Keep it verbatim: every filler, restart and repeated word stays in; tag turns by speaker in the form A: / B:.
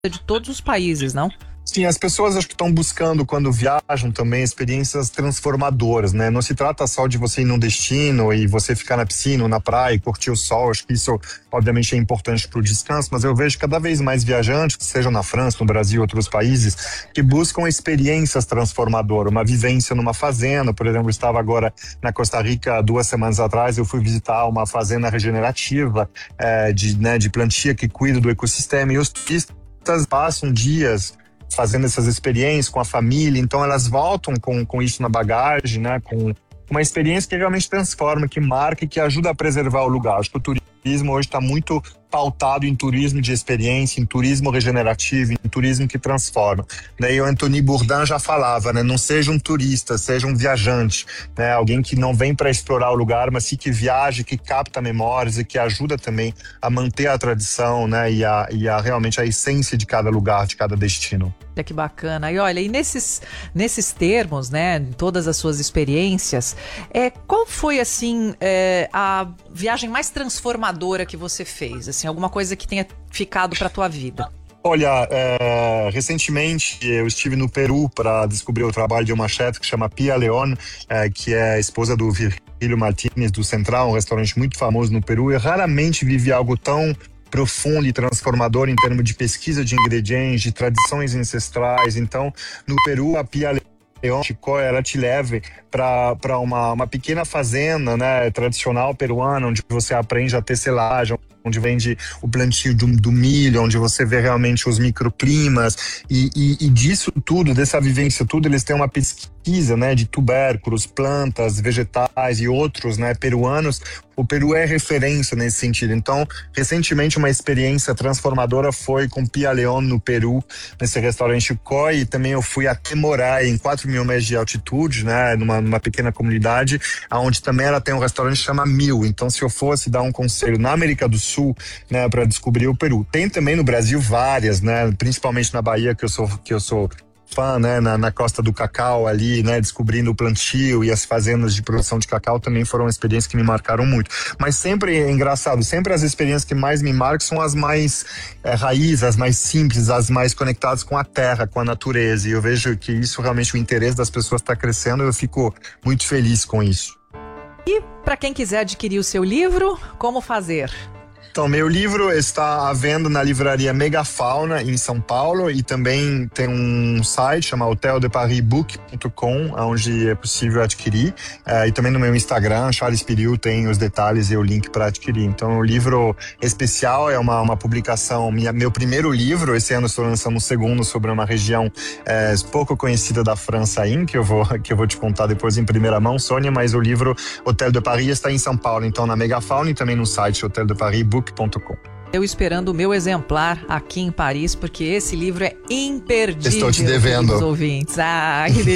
A: de todos os países, não?
B: Sim, as pessoas acho que estão buscando, quando viajam também, experiências transformadoras, né? Não se trata só de você ir num destino e você ficar na piscina ou na praia e curtir o sol. Acho que isso, obviamente, é importante para o descanso, mas eu vejo cada vez mais viajantes, sejam na França, no Brasil, outros países, que buscam experiências transformadoras, uma vivência numa fazenda. Por exemplo, eu estava agora na Costa Rica duas semanas atrás, eu fui visitar uma fazenda regenerativa, é, de, né, de plantio que cuida do ecossistema, e os turistas passam dias fazendo essas experiências com a família, então elas voltam com, com isso na bagagem, né, com uma experiência que realmente transforma, que marca e que ajuda a preservar o lugar. Acho que o turismo hoje está muito pautado em turismo de experiência, em turismo regenerativo, em turismo que transforma. Né? E o Anthony Bourdain já falava, né? Não seja um turista, seja um viajante, né? Alguém que não vem para explorar o lugar, mas sim que viaja, que capta memórias e que ajuda também a manter a tradição, né? E a, e a realmente a essência de cada lugar, de cada destino.
A: Olha que bacana. E olha, e nesses, nesses termos, né, em todas as suas experiências, é, qual foi, assim, é, a viagem mais transformadora que você fez? Assim, alguma coisa que tenha ficado para a tua vida?
B: Olha, é, recentemente eu estive no Peru para descobrir o trabalho de uma chefe que chama Pia León, é, que é a esposa do Virgilio Martínez do Central, um restaurante muito famoso no Peru. Eu raramente vivi algo tão profundo e transformador em termos de pesquisa de ingredientes, de tradições ancestrais. Então, no Peru, a Pia León, ela te leva para uma, uma pequena fazenda, né, tradicional peruana, onde você aprende a tecelagem, onde vende o plantio do, do milho, onde você vê realmente os microclimas, e, e, e disso tudo, dessa vivência tudo, eles têm uma pesquisa, né, de tubérculos, plantas, vegetais e outros, né, peruanos. O Peru é referência nesse sentido. Então, recentemente uma experiência transformadora foi com Pia León no Peru, nesse restaurante Koi, e também eu fui até morar em quatro mil metros de altitude, né, numa, numa pequena comunidade, onde também ela tem um restaurante que chama Mil. Então, se eu fosse dar um conselho na América do Sul, né, para descobrir o Peru. Tem também no Brasil várias, né, principalmente na Bahia, que eu sou, que eu sou fã, né, na, na costa do cacau ali, né, descobrindo o plantio e as fazendas de produção de cacau também foram experiências que me marcaram muito. Mas sempre é engraçado, sempre as experiências que mais me marcam são as mais é, raízes, as mais simples, as mais conectadas com a terra, com a natureza. E eu vejo que isso realmente, o interesse das pessoas está crescendo, e eu fico muito feliz com isso.
A: E para quem quiser adquirir o seu livro, como fazer?
B: Então, meu livro está à venda na livraria Megafauna, em São Paulo, e também tem um site chamado hotel de paris book ponto com, onde é possível adquirir. Uh, e também no meu Instagram, Charles Piriou, tem os detalhes e o link para adquirir. Então, o livro especial é uma, uma publicação, minha, meu primeiro livro. Esse ano estou lançando um segundo sobre uma região é, pouco conhecida da França, aí, que eu, vou, que eu vou te contar depois em primeira mão, Sônia, mas o livro Hotel de Paris está em São Paulo, então na Megafauna, e também no site hotel de paris book ponto com.
A: Eu esperando o meu exemplar aqui em Paris, porque esse livro é imperdível.
B: Estou te devendo.
A: Ouvintes. Ah, que